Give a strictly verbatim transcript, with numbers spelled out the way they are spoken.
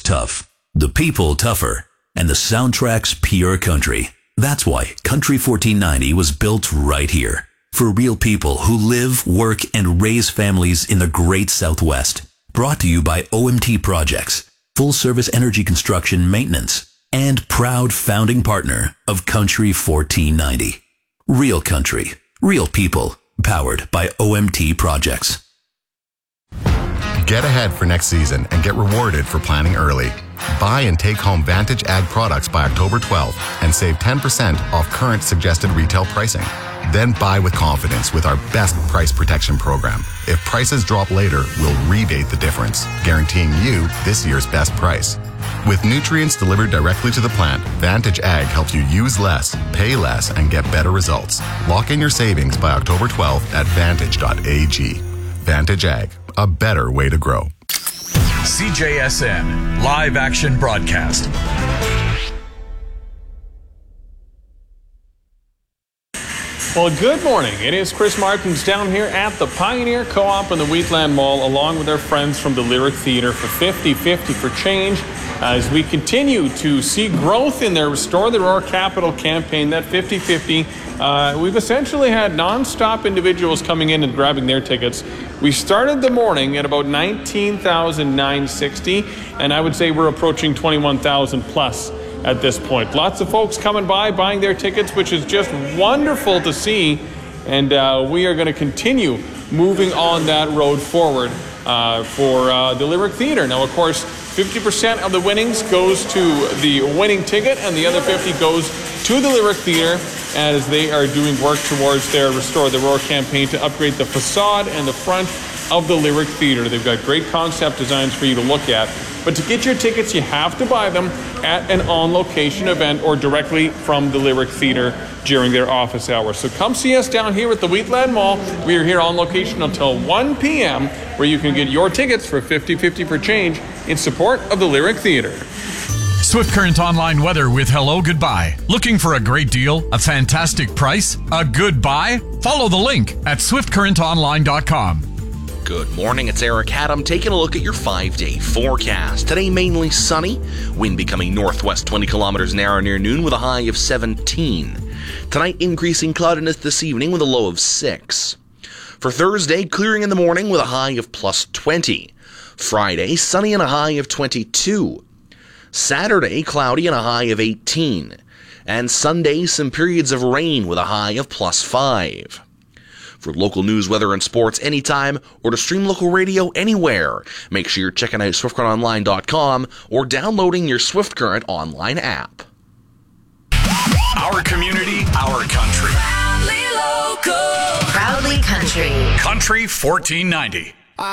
tough, the people tougher, and the soundtrack's pure country. That's why Country fourteen ninety was built right here. For real people who live, work, and raise families in the great Southwest. Brought to you by O M T Projects, full-service energy construction maintenance, and proud founding partner of Country fourteen ninety. Real country, real people, powered by O M T Projects. Get ahead for next season and get rewarded for planning early. Buy and take home Vantage Ag products by October twelfth and save ten percent off current suggested retail pricing. Then buy with confidence with our best price protection program. If prices drop later, we'll rebate the difference, guaranteeing you this year's best price. With nutrients delivered directly to the plant, Vantage Ag helps you use less, pay less, and get better results. Lock in your savings by October twelfth at vantage dot a g. Vantage Ag, a better way to grow. C J S N Live Action Broadcast. Well, good morning. It is Chris Martins down here at the Pioneer Co-op in the Wheatland Mall, along with our friends from the Lyric Theatre for fifty fifty for Change, as we continue to see growth in their Restore the Roar Capital campaign. That fifty fifty, uh, we've essentially had non-stop individuals coming in and grabbing their tickets. We started the morning at about nineteen thousand nine hundred sixty, and I would say we're approaching twenty-one thousand plus at this point. Lots of folks coming by, buying their tickets, which is just wonderful to see. And uh, we are going to continue moving on that road forward uh, for uh, the Lyric Theatre. Now, of course, fifty percent of the winnings goes to the winning ticket, and the other fifty goes to the Lyric Theatre as they are doing work towards their Restore the Roar campaign to upgrade the facade and the front of the Lyric Theatre. They've got great concept designs for you to look at. But to get your tickets, you have to buy them at an on-location event or directly from the Lyric Theatre during their office hours. So come see us down here at the Wheatland Mall. We are here on location until one p.m. where you can get your tickets for fifty fifty for Change in support of the Lyric Theatre. Swift Current Online weather with Hello Goodbye. Looking for a great deal, a fantastic price, a good buy? Follow the link at swift current online dot com. Good morning, it's Eric Haddam taking a look at your five-day forecast. Today mainly sunny, wind becoming northwest twenty kilometers an hour near noon with a high of seventeen. Tonight increasing cloudiness this evening with a low of six. For Thursday, clearing in the morning with a high of plus twenty. Friday, sunny and a high of twenty-two. Saturday, cloudy and a high of eighteen. And Sunday, some periods of rain with a high of plus five. For local news, weather, and sports anytime, or to stream local radio anywhere, make sure you're checking out swift current online dot com or downloading your Swift Current online app. Our community, our country. Proudly local. Proudly country. Country fourteen ninety.